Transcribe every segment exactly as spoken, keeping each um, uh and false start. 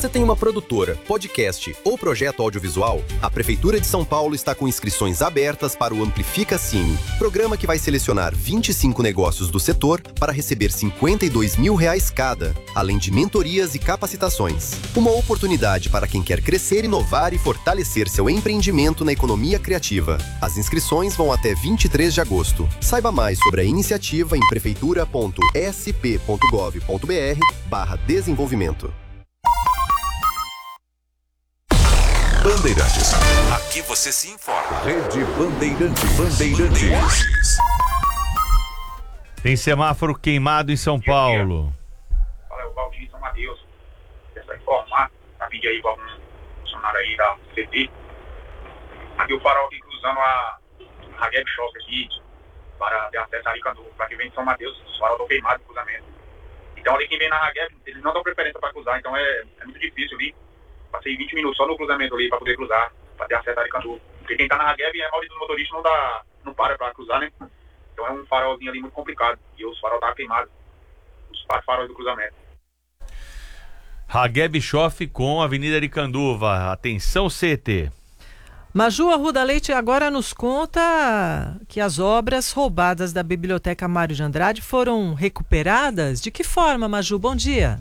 Você tem uma produtora, podcast ou projeto audiovisual? A Prefeitura de São Paulo está com inscrições abertas para o Amplifica Cine, programa que vai selecionar vinte e cinco negócios do setor para receber cinquenta e dois mil reais cada, além de mentorias e capacitações. Uma oportunidade para quem quer crescer, inovar e fortalecer seu empreendimento na economia criativa. As inscrições vão até vinte e três de agosto. Saiba mais sobre a iniciativa em prefeitura ponto s p ponto gov ponto b r barra desenvolvimento. Bandeirantes. Aqui você se informa. Rede Bandeirantes. Bandeirantes. Tem semáforo queimado em São Paulo. Fala, é o Valdir São Mateus. É só informar, tá pedindo aí para algum funcionário aí da C T. Aqui o farol aqui cruzando a Ragueb Shop aqui, para ter acesso a Aricandu. Para quem vem de São Mateus, os farol estão queimados no cruzamento. Então ali quem vem na Ragueb, eles não dão preferência para cruzar, então é, é muito difícil ali. Passei vinte minutos só no cruzamento ali para poder cruzar, para ter acesso a Aricandu. Porque quem tá na Ragueb, a maioria dos motoristas não, dá, não para para cruzar, né? Então é um farolzinho ali muito complicado. E os farol estavam queimados. Os faróis do cruzamento. Ragueb Shop com Avenida Aricanduva. Atenção, C T. Maju Arruda Leite agora nos conta que as obras roubadas da Biblioteca Mário de Andrade foram recuperadas. De que forma, Maju? Bom dia.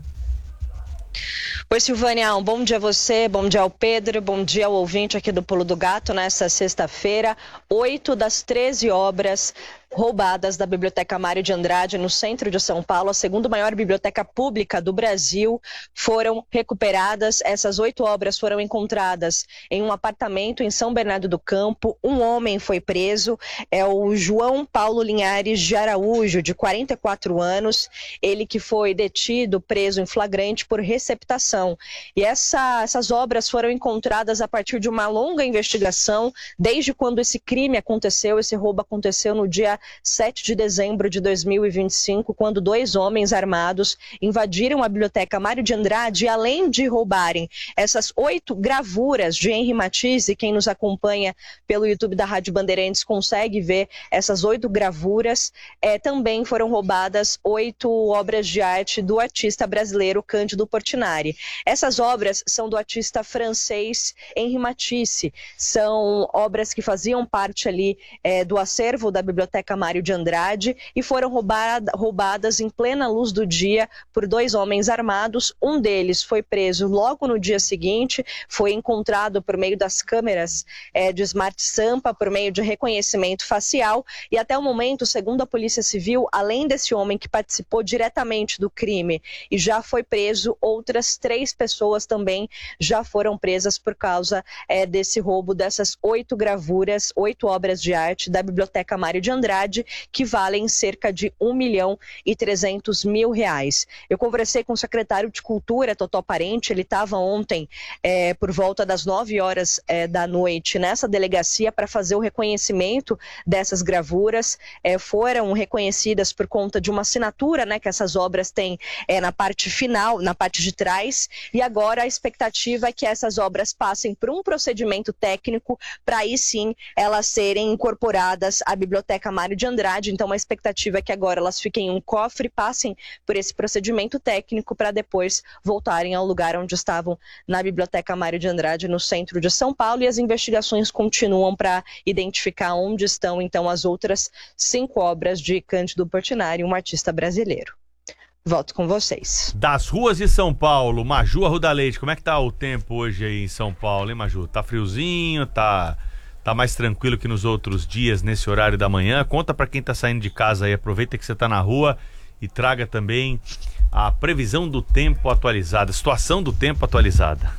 Oi, Silvânia, um bom dia a você, bom dia ao Pedro, bom dia ao ouvinte aqui do Pulo do Gato. Nessa sexta-feira, oito das treze obras roubadas da Biblioteca Mário de Andrade, no centro de São Paulo, a segunda maior biblioteca pública do Brasil, foram recuperadas. Essas oito obras foram encontradas em um apartamento em São Bernardo do Campo. Um homem foi preso, é o João Paulo Linhares de Araújo, de quarenta e quatro anos, ele que foi detido, preso em flagrante por receptação. E essa, essas obras foram encontradas a partir de uma longa investigação, desde quando esse crime aconteceu, esse roubo aconteceu no dia sete de dezembro de dois mil e vinte e cinco, quando dois homens armados invadiram a Biblioteca Mário de Andrade e, além de roubarem essas oito gravuras de Henri Matisse, quem nos acompanha pelo YouTube da Rádio Bandeirantes consegue ver essas oito gravuras, é, também foram roubadas oito obras de arte do artista brasileiro Cândido Portinari. Essas obras são do artista francês Henri Matisse, são obras que faziam parte ali é, do acervo da Biblioteca Mário de Andrade e foram roubada, roubadas em plena luz do dia por dois homens armados. Um deles foi preso logo no dia seguinte, foi encontrado por meio das câmeras é, de Smart Sampa, por meio de reconhecimento facial, e até o momento, segundo a Polícia Civil, além desse homem que participou diretamente do crime e já foi preso, outras três pessoas também já foram presas por causa é, desse roubo dessas oito gravuras, oito obras de arte da Biblioteca Mário de Andrade, que valem cerca de um milhão e trezentos mil reais. Eu conversei com o secretário de Cultura, Totó Parente, ele estava ontem é, por volta das nove horas é, da noite nessa delegacia para fazer o reconhecimento dessas gravuras. É, foram reconhecidas por conta de uma assinatura, né, que essas obras têm é, na parte final, na parte de trás, e agora a expectativa é que essas obras passem por um procedimento técnico para aí sim elas serem incorporadas à Biblioteca Mário de Andrade. Então a expectativa é que agora elas fiquem em um cofre, passem por esse procedimento técnico para depois voltarem ao lugar onde estavam, na Biblioteca Mário de Andrade, no centro de São Paulo, e as investigações continuam para identificar onde estão então as outras cinco obras de Cândido Portinari, um artista brasileiro. Volto com vocês. Das ruas de São Paulo, Maju Arruda Leite, como é que tá o tempo hoje aí em São Paulo, hein, Maju? Tá friozinho, tá... Tá mais tranquilo que nos outros dias, nesse horário da manhã? Conta para quem tá saindo de casa aí, aproveita que você tá na rua e traga também a previsão do tempo atualizada, a situação do tempo atualizada.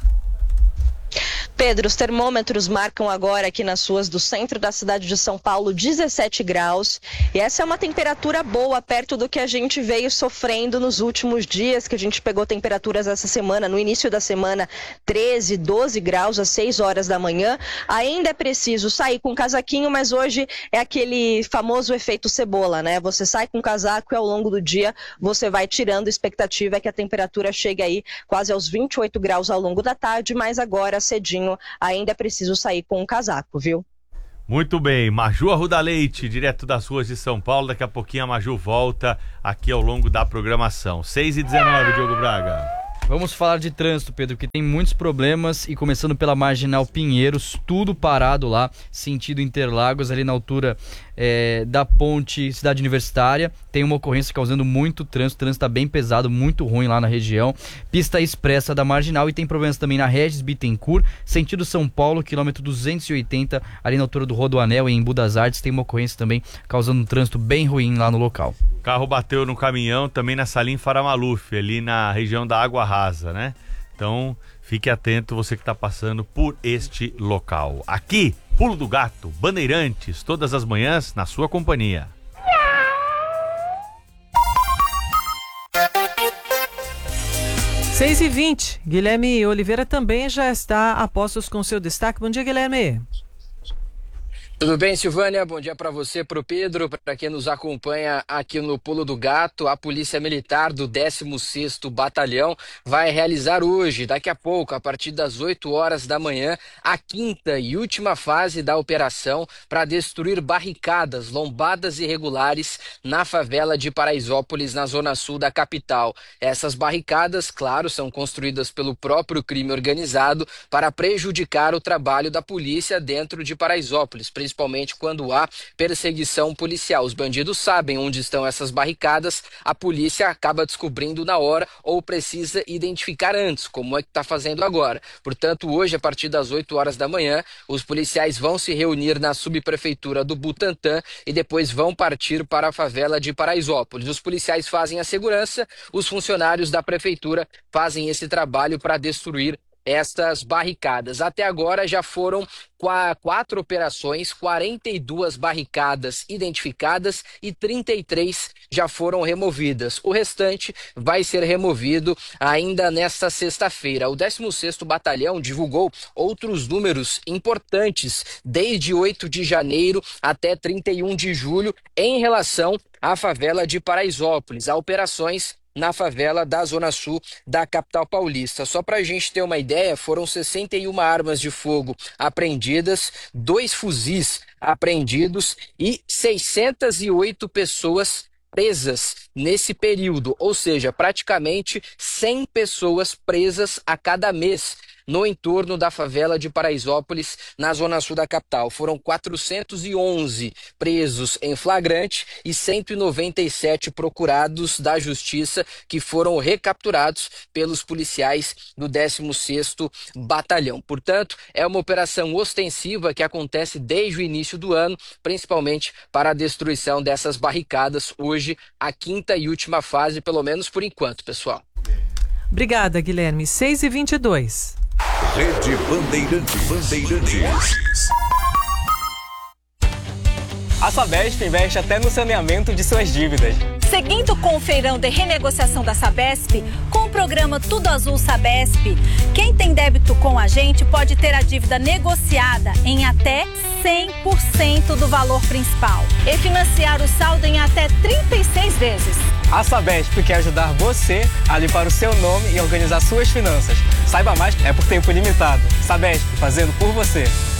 Pedro, os termômetros marcam agora aqui nas ruas do centro da cidade de São Paulo dezessete graus, e essa é uma temperatura boa, perto do que a gente veio sofrendo nos últimos dias, que a gente pegou temperaturas essa semana, no início da semana, treze, doze graus às seis horas da manhã. Ainda é preciso sair com casaquinho, mas hoje é aquele famoso efeito cebola, né? Você sai com casaco e ao longo do dia você vai tirando. A expectativa é que a temperatura chegue aí quase aos vinte e oito graus ao longo da tarde, mas agora cedinho ainda é preciso sair com um casaco, viu? Muito bem, Maju Arruda Leite, direto das ruas de São Paulo. Daqui a pouquinho a Maju volta aqui ao longo da programação. seis e dezenove, Diogo Braga. Vamos falar de trânsito, Pedro, que tem muitos problemas e começando pela Marginal Pinheiros, tudo parado lá, sentido Interlagos, ali na altura é, da ponte Cidade Universitária. Tem uma ocorrência causando muito trânsito, o trânsito está bem pesado, muito ruim lá na região. Pista expressa da Marginal e tem problemas também na Regis Bittencourt, sentido São Paulo, quilômetro duzentos e oitenta, ali na altura do Rodoanel e em Budas Artes. Tem uma ocorrência também causando um trânsito bem ruim lá no local. O carro bateu no caminhão também na Salim Faramaluf, ali na região da Água Rasa, né? Então, fique atento, você que está passando por este local. Aqui, Pulo do Gato, Bandeirantes, todas as manhãs, na sua companhia. seis e vinte, Guilherme Oliveira também já está a postos com seu destaque. Bom dia, Guilherme. Tudo bem, Silvânia? Bom dia para você, para o Pedro, para quem nos acompanha aqui no Pulo do Gato. A Polícia Militar do décimo sexto Batalhão vai realizar hoje, daqui a pouco, a partir das oito horas da manhã, a quinta e última fase da operação para destruir barricadas, lombadas irregulares na favela de Paraisópolis, na zona sul da capital. Essas barricadas, claro, são construídas pelo próprio crime organizado para prejudicar o trabalho da polícia dentro de Paraisópolis, principalmente quando há perseguição policial. Os bandidos sabem onde estão essas barricadas, a polícia acaba descobrindo na hora ou precisa identificar antes, como é que está fazendo agora. Portanto, hoje, a partir das oito horas da manhã, os policiais vão se reunir na subprefeitura do Butantã e depois vão partir para a favela de Paraisópolis. Os policiais fazem a segurança, os funcionários da prefeitura fazem esse trabalho para destruir estas barricadas. Até agora já foram quatro operações, quarenta e duas barricadas identificadas e trinta e três já foram removidas. O restante vai ser removido ainda nesta sexta-feira. O décimo sexto Batalhão divulgou outros números importantes desde oito de janeiro até trinta e um de julho em relação à favela de Paraisópolis. Há operações na favela da Zona Sul da capital paulista. Só para a gente ter uma ideia, foram sessenta e uma armas de fogo apreendidas, dois fuzis apreendidos e seiscentas e oito pessoas presas nesse período, ou seja, praticamente cem pessoas presas a cada mês no entorno da favela de Paraisópolis, na zona sul da capital. Foram quatrocentos e onze presos em flagrante e cento e noventa e sete procurados da justiça que foram recapturados pelos policiais do décimo sexto Batalhão. Portanto, é uma operação ostensiva que acontece desde o início do ano, principalmente para a destruição dessas barricadas. Hoje, a quinta e última fase, pelo menos por enquanto, pessoal. Obrigada, Guilherme. seis e vinte e dois. Rede Bandeirantes. Bandeirantes. A Sabesp investe até no saneamento de suas dívidas. Seguindo com o feirão de renegociação da Sabesp, com o programa Tudo Azul Sabesp, quem tem débito com a gente pode ter a dívida negociada em até cem por cento do valor principal e financiar o saldo em até trinta e seis vezes. A Sabesp quer ajudar você a limpar o seu nome e organizar suas finanças. Saiba mais, é por tempo limitado. Sabesp, fazendo por você.